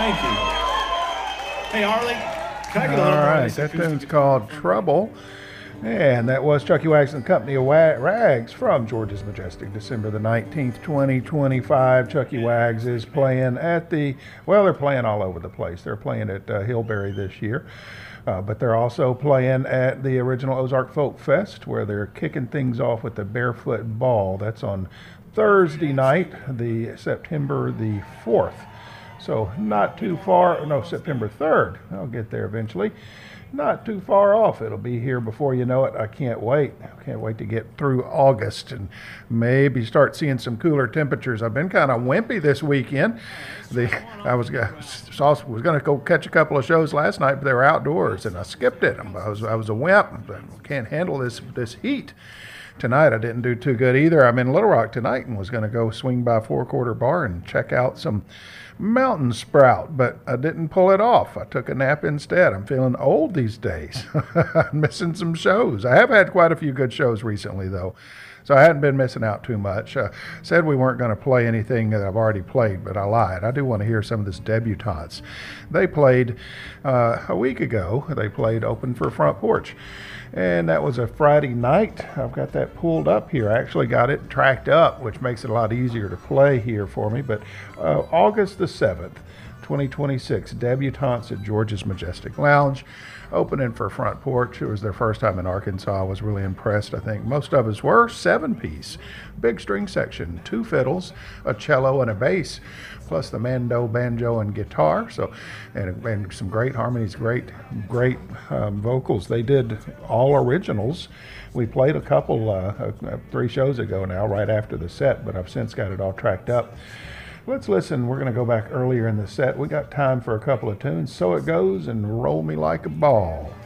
Thank you. Hey, Arlie, can I get a little All more of right, this that acoustic tune's called Trouble. And that was Chucky Wags and Company of Rags from George's Majestic, December the 19th, 2025. Chucky Wags is playing at they're playing all over the place. They're playing at Hillberry this year, but they're also playing at the original Ozark Folk Fest, where they're kicking things off with the Barefoot Ball. That's on Thursday night, the September the 4th. So not too far, no, September 3rd. I'll get there eventually. Not too far off. It'll be here before you know it. I can't wait. I can't wait to get through August and maybe start seeing some cooler temperatures. I've been kind of wimpy this weekend. I was going to go catch a couple of shows last night, but they were outdoors, and I skipped it. I was a wimp. I can't handle this heat. Tonight I didn't do too good either. I'm in Little Rock tonight and was going to go swing by Four Quarter Bar and check out some mountain sprout, but I didn't pull it off. I took a nap instead. I'm feeling old these days. I'm missing some shows. I have had quite a few good shows recently, though, so I hadn't been missing out too much. Said we weren't going to play anything that I've already played, but I lied. I do want to hear some of this Debutantes. They played a week ago. They played Open for Front Porch, and that was a Friday night. I've got that pulled up here. I actually got it tracked up, which makes it a lot easier to play here for me. But August the 7th, 2026, Debutantes at George's Majestic Lounge, opening for Front Porch. It was their first time in Arkansas. I was really impressed. I think most of us were. 7-piece, big string section, 2 fiddles, a cello, and a bass, plus the mando, banjo, and guitar. So, and some great harmonies, great vocals. They did all originals. We played a couple 3 shows ago now, right after the set, but I've since got it all tracked up. Let's listen. We're going to go back earlier in the set. We got time for a couple of tunes. So It Goes and Roll Me Like a Ball.